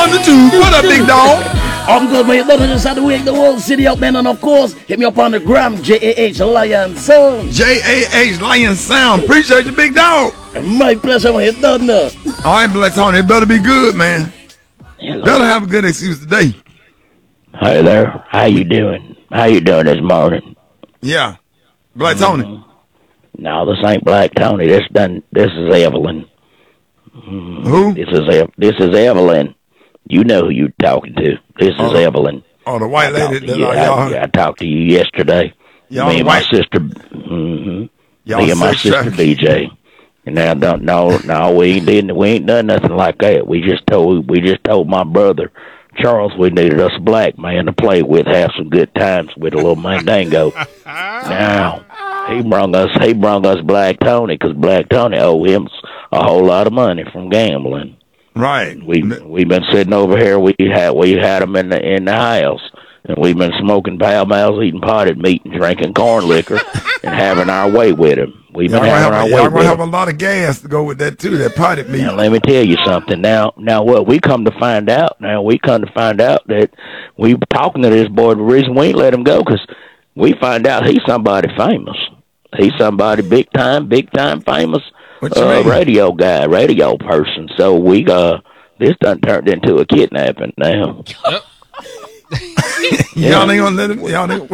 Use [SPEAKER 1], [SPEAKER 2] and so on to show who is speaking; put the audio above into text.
[SPEAKER 1] on the tube. What up, big dog?
[SPEAKER 2] I'm good, man. Nothing inside the week, the whole city out, man. And of course, hit me up on the gram, JAH Lion Sound.
[SPEAKER 1] JAH Lion Sound. Appreciate you, big dog.
[SPEAKER 2] My pleasure, man. Done that.
[SPEAKER 1] All right, Black Tony. It better be good, man.
[SPEAKER 2] Hello.
[SPEAKER 1] Better have a good excuse today.
[SPEAKER 3] Hi there. How you doing? How you doing this morning?
[SPEAKER 1] Yeah. Black Tony.
[SPEAKER 3] No, this ain't Black Tony. This is Evelyn.
[SPEAKER 1] Who?
[SPEAKER 3] This is Evelyn. You know who you're talking to. This is Evelyn.
[SPEAKER 1] Oh, the white lady that y'all.
[SPEAKER 3] I talked to you yesterday.
[SPEAKER 1] Y'all
[SPEAKER 3] Me and
[SPEAKER 1] white.
[SPEAKER 3] my sister. Me
[SPEAKER 1] Y'all
[SPEAKER 3] and my sister
[SPEAKER 1] traffic.
[SPEAKER 3] DJ. And now no, we ain't done nothing like that. We just told my brother Charles we needed us a black man to play with, have some good times with a little Mandango. Now he brung us Black Tony because Black Tony owe him a whole lot of money from gambling.
[SPEAKER 1] Right.
[SPEAKER 3] We've been sitting over here. We had him in the house, and we've been smoking Pall Malls, eating potted meat, and drinking corn liquor, and having our way with him. We've been having our way
[SPEAKER 1] Y'all
[SPEAKER 3] with
[SPEAKER 1] gonna have
[SPEAKER 3] him.
[SPEAKER 1] a lot of gas to go with that too. That potted meat.
[SPEAKER 3] Now let me tell you something. Now what we come to find out that we talking to this boy. The reason we ain't let him go because we find out he's somebody famous. He's somebody big time famous.
[SPEAKER 1] What you mean?
[SPEAKER 3] Radio guy, radio person. So we this done turned into a kidnapping now.
[SPEAKER 1] Y'all ain't gonna let him. Y'all ain't.